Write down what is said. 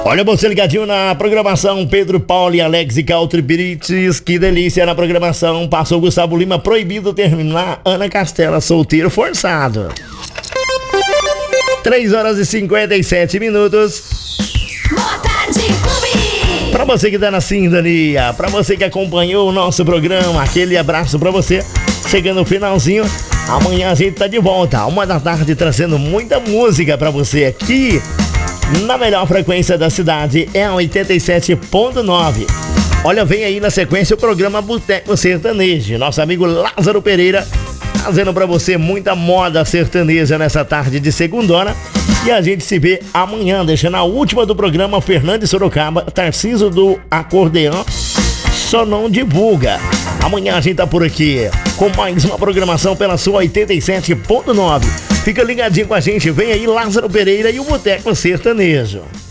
Olha você ligadinho na programação, Pedro, Paulo e Alex e Country Beats, que delícia na programação. Passou Gustavo Lima, Proibido Terminar, Ana Castela, Solteiro Forçado. 3 horas e 57 minutos. Boa tarde, Clube! Pra você que tá na sintonia, pra você que acompanhou o nosso programa, aquele abraço pra você. Chegando no finalzinho, amanhã a gente tá de volta, 1 da tarde, trazendo muita música pra você aqui na melhor frequência da cidade, é a 87.9. Olha, vem aí na sequência o programa Boteco Sertanejo. Nosso amigo Lázaro Pereira trazendo pra você muita moda sertaneja nessa tarde de segundona. E a gente se vê amanhã, deixando a última do programa Fernando de Sorocaba, Tarcísio do Acordeão, só não divulga. Amanhã a gente tá por aqui com mais uma programação pela sua 87.9. Fica ligadinho com a gente, vem aí Lázaro Pereira e o Boteco Sertanejo.